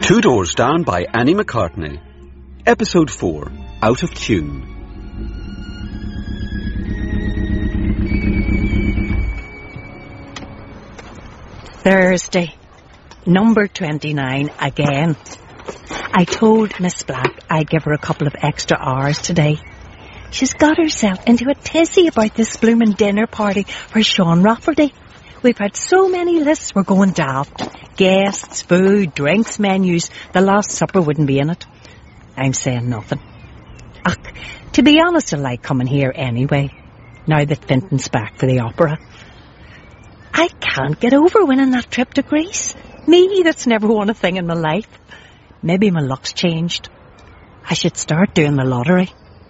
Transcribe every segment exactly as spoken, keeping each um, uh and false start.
Two Doors Down by Annie McCartney. Episode four, Out of Tune. Thursday, number twenty-nine again. I told Miss Black I'd give her a couple of extra hours today. She's got herself into a tizzy about this bloomin' dinner party for Sean Rafferty. We've had so many lists we're going daft. Guests, food, drinks, menus. The last supper wouldn't be in it. I'm saying nothing. Ach, to be honest, I like coming here anyway, now that Finton's back for the opera. I can't get over winning that trip to Greece. Me, that's never won a thing in my life. Maybe my luck's changed. I should start doing the lottery.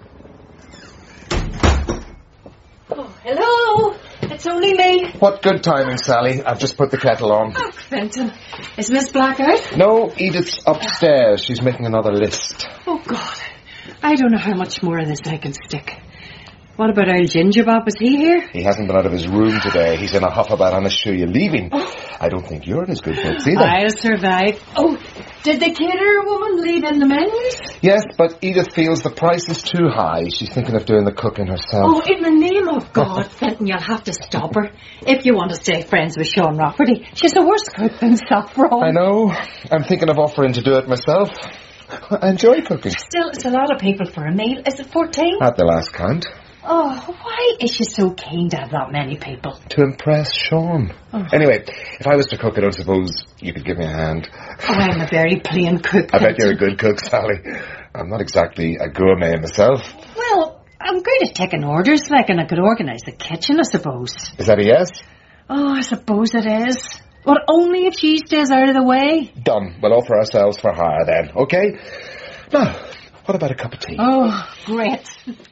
Oh, hello. It's only me. What good timing, Sally. I've just put the kettle on. Oh, Finton. Is Miss Black out? No, Edith's upstairs. She's making another list. Oh, God. I don't know how much more of this I can stick. What about old Ginger Bob? Is he here? He hasn't been out of his room today. He's in a huff about Anashuya leaving. Oh. I don't think you're in his good books either. I'll survive. Oh, did the caterer woman leave in the menus? Yes, but Edith feels the price is too high. She's thinking of doing the cooking herself. Oh, in the name of God, Finton, you'll have to stop her. If you want to stay friends with Sean Rafferty, she's a worse cook than Saffron. I know. I'm thinking of offering to do it myself. I enjoy cooking. Still, it's a lot of people for a meal. Is it fourteen? At the last count. Oh, why is she so keen to have that many people? To impress Sean. Oh. Anyway, if I was to cook it, I suppose you could give me a hand. Oh, I'm a very plain cook. I bet you're a good cook, Sally. I'm not exactly a gourmet myself. Well, I'm good at taking orders, like, and I could organise the kitchen, I suppose. Is that a yes? Oh, I suppose it is. But only if she stays out of the way. Done. We'll offer ourselves for hire then, okay? Now, what about a cup of tea? Oh, great.